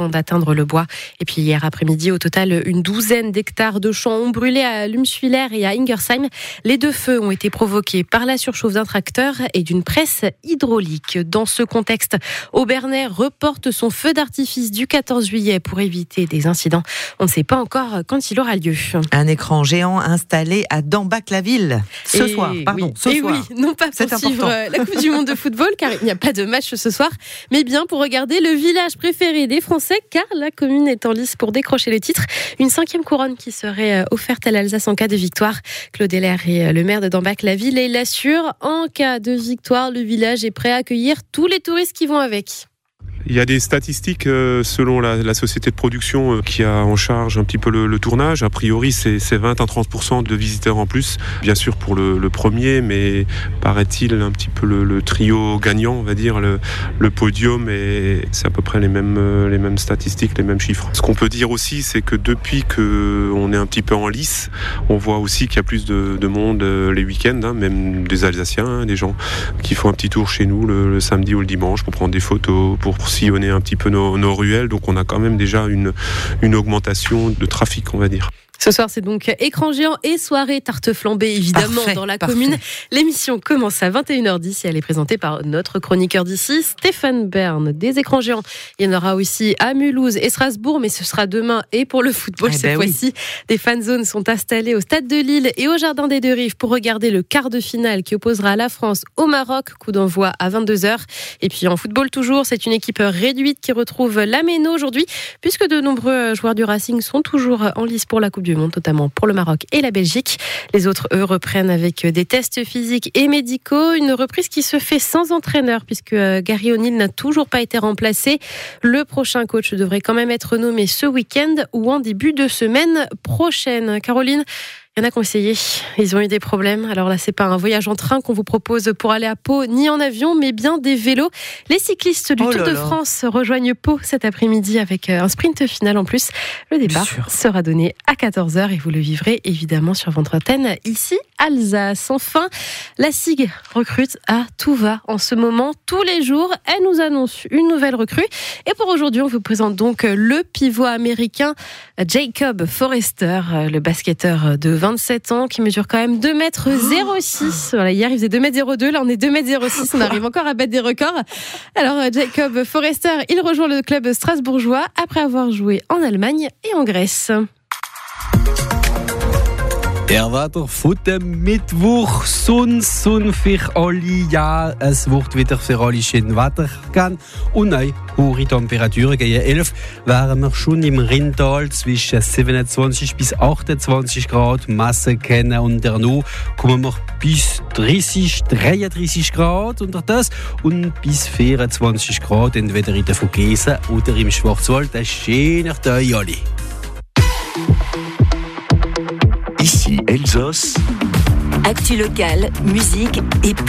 avant d'atteindre le bois. Et puis hier après-midi, au total, une douzaine d'hectares de champs ont brûlé à Lumswiller et à Ingersheim. Les deux feux ont été provoqués par la surchauffe d'un tracteur et d'une presse hydraulique. Dans ce contexte, Aubernais reporte son feu d'artifice du 14 juillet pour éviter des incidents. On ne sait pas encore quand il aura lieu. Un écran géant installé à Dambach-la-Ville ce soir. Oui, non pas pour suivre la Coupe du Monde de football, car il n'y a pas de match ce soir, mais bien pour regarder le village préféré des Français, car la commune est en lice pour décrocher le titre. Une 5e couronne qui serait offerte à l'Alsace en cas de victoire. Claude Heller est le maire de Dambach-la-Ville et il assure, en cas de victoire, le village est prêt à accueillir tous les touristes qui vont avec. Il y a des statistiques selon la société de production qui a en charge un petit peu le tournage. A priori, c'est 20 à 30% de visiteurs en plus. Bien sûr pour le premier, mais paraît-il un petit peu le trio gagnant, on va dire, le podium. Et c'est à peu près les mêmes statistiques, les mêmes chiffres. Ce qu'on peut dire aussi, c'est que depuis qu'on est un petit peu en lice, on voit aussi qu'il y a plus de monde les week-ends, même des Alsaciens, des gens qui font un petit tour chez nous le samedi ou le dimanche pour prendre des photos, pour sillonner un petit peu nos ruelles. Donc on a quand même déjà une augmentation de trafic, on va dire. Ce soir, c'est donc écran géant et soirée tarte flambée, évidemment, dans la commune. L'émission commence à 21h10 et elle est présentée par notre chroniqueur d'ici, Stéphane Bern. Des écrans géants, il y en aura aussi à Mulhouse et Strasbourg, mais ce sera demain. Et pour le football, cette fois-ci, des fan zones sont installées au Stade de Lille et au Jardin des Deux Rives pour regarder le quart de finale qui opposera la France au Maroc. Coup d'envoi à 22h. Et puis en football toujours, c'est une équipe réduite qui retrouve la Méno aujourd'hui, puisque de nombreux joueurs du Racing sont toujours en lice pour la Coupe du Monde, notamment pour le Maroc et la Belgique. Les autres, eux, reprennent avec des tests physiques et médicaux. Une reprise qui se fait sans entraîneur, puisque Gary O'Neill n'a toujours pas été remplacé. Le prochain coach devrait quand même être nommé ce week-end ou en début de semaine prochaine. Caroline, il y en a qui ont essayé, ils ont eu des problèmes. Alors là, c'est pas un voyage en train qu'on vous propose pour aller à Pau, ni en avion, mais bien des vélos. Les cyclistes du Tour de France rejoignent Pau cet après-midi avec un sprint final en plus. Le départ sera donné à 14h et vous le vivrez évidemment sur votre antenne ici, Alsace. Enfin, la SIG recrute à tout va en ce moment. Tous les jours, elle nous annonce une nouvelle recrue. Et pour aujourd'hui, on vous présente donc le pivot américain Jacob Forrester, le basketteur de 27 ans qui mesure quand même 2,06 m. Voilà, hier, il faisait 2,02 m. Là, on est 2,06 m. On arrive encore à battre des records. Alors, Jacob Forrester, il rejoint le club strasbourgeois après avoir joué en Allemagne et en Grèce. Wetter von dem Mittwoch, Sonn für alle. Ja, es wird wieder für alle schön Wetter gehen. Und nein, hohe Temperaturen. Gegen 11 wären wir schon im Rheintal zwischen 27 bis 28 Grad. Messen kennen und danach kommen wir bis 33 Grad unter das und bis 24 Grad entweder in der Vogesen oder im Schwarzwald. Ein schöner Tag alle. Ici Elsos. Actu locale, musique et